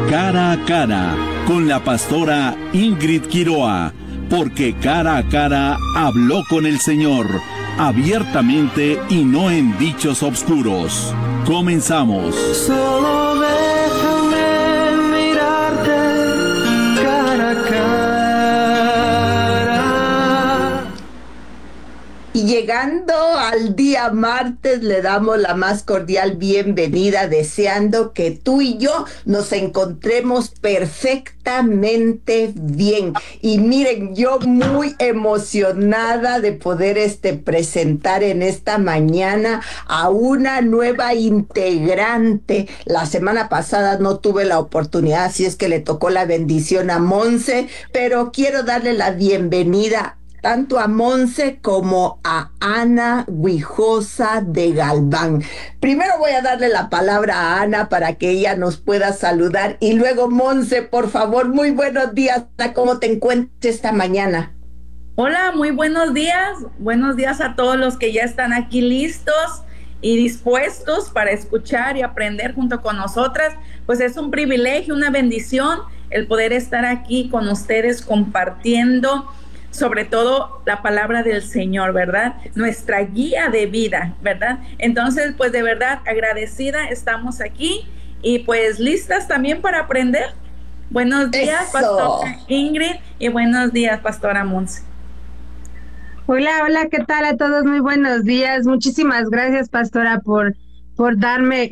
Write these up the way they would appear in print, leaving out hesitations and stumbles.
Cara a cara con la pastora Ingrid Quiroa, porque cara a cara habló con el Señor, abiertamente y no en dichos obscuros. Comenzamos. Solo déjame mirarte cara a cara. Y llegando al día martes, le damos la más cordial bienvenida, deseando que tú y yo nos encontremos perfectamente bien. Y miren, yo muy emocionada de poder presentar en esta mañana a una nueva integrante. La semana pasada no tuve la oportunidad, así es que le tocó la bendición a Monse, pero quiero darle la bienvenida tanto a Monse como a Ana Guijosa de Galván. Primero voy a darle la palabra a Ana para que ella nos pueda saludar y luego Monse, por favor, muy buenos días. ¿Cómo te encuentras esta mañana? Hola, muy buenos días. Buenos días a todos los que ya están aquí listos y dispuestos para escuchar y aprender junto con nosotras. Pues es un privilegio, una bendición el poder estar aquí con ustedes compartiendo sobre todo la palabra del Señor, ¿verdad? Nuestra guía de vida, ¿verdad? Entonces, pues de verdad agradecida estamos aquí y pues listas también para aprender. Buenos días, Pastora Ingrid, y buenos días, Pastora Monse. Hola, ¿qué tal a todos? Muy buenos días. Muchísimas gracias, Pastora, por darme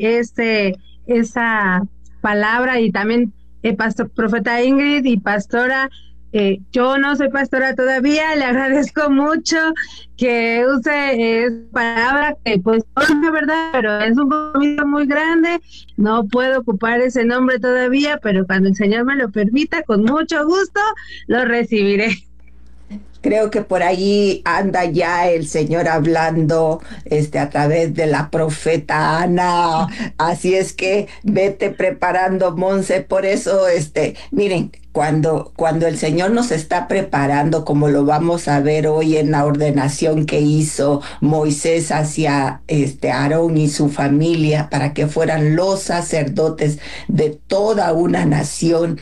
esa palabra y también Profeta Ingrid y Pastora. Yo no soy pastora todavía, le agradezco mucho que use esa palabra que pues no es verdad, pero es un compromiso muy grande. No puedo ocupar ese nombre todavía, pero cuando el Señor me lo permita, con mucho gusto lo recibiré. Creo que por ahí anda ya el Señor hablando a través de la profeta Ana. Así es que vete preparando, Monse. Por eso, miren, cuando el Señor nos está preparando, como lo vamos a ver hoy en la ordenación que hizo Moisés hacia Aarón y su familia para que fueran los sacerdotes de toda una nación,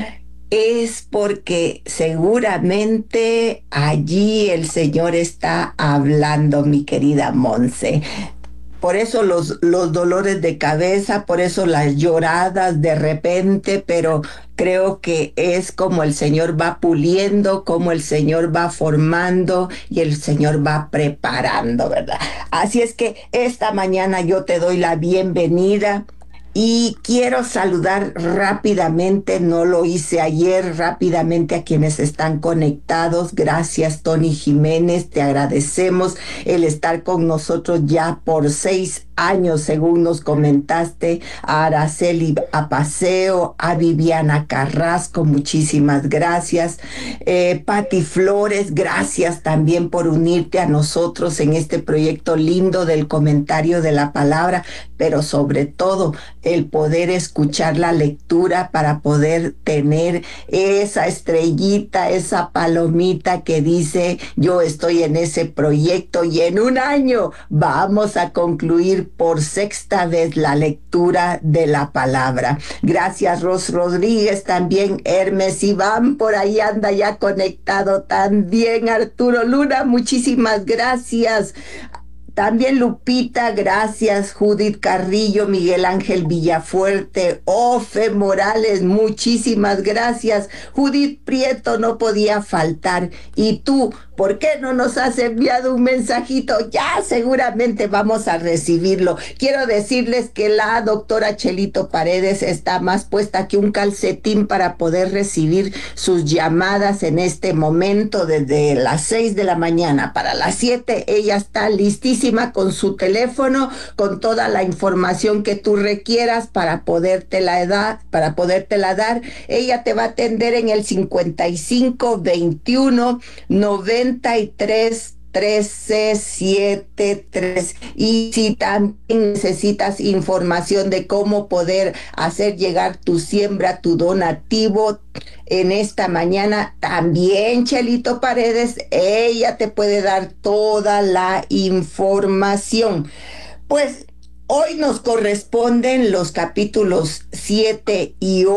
es porque seguramente allí el Señor está hablando, mi querida Monse. Por eso los dolores de cabeza, por eso las lloradas de repente, pero creo que es como el Señor va puliendo, como el Señor va formando y el Señor va preparando, ¿verdad? Así es que esta mañana yo te doy la bienvenida. Y quiero saludar rápidamente, no lo hice ayer, rápidamente a quienes están conectados. Gracias, Tony Jiménez, te agradecemos el estar con nosotros ya por 6 años, según nos comentaste. A Araceli Apaseo, a Viviana Carrasco, muchísimas gracias. Pati Flores, gracias también por unirte a nosotros en este proyecto lindo del comentario de la palabra, pero sobre todo el poder escuchar la lectura para poder tener esa estrellita, esa palomita que dice yo estoy en ese proyecto y en un año vamos a concluir por 6ª vez la lectura de la palabra. Gracias, Ros Rodríguez, también Hermes Iván, por ahí anda ya conectado también. Arturo Luna, muchísimas gracias. También Lupita, gracias. Judith Carrillo, Miguel Ángel Villafuerte, Ofe Morales, muchísimas gracias. Judith Prieto no podía faltar. Y tú, ¿por qué no nos has enviado un mensajito? Ya seguramente vamos a recibirlo. Quiero decirles que la doctora Chelito Paredes está más puesta que un calcetín para poder recibir sus llamadas en este momento desde las 6 de la mañana. Para las 7 ella está listísima con su teléfono, con toda la información que tú requieras para podértela dar. Ella te va a atender en el 55 21 93 1373. Y si también necesitas información de cómo poder hacer llegar tu siembra, tu donativo en esta mañana, también Chelito Paredes, ella te puede dar toda la información. Pues hoy nos corresponden los capítulos 7 y 8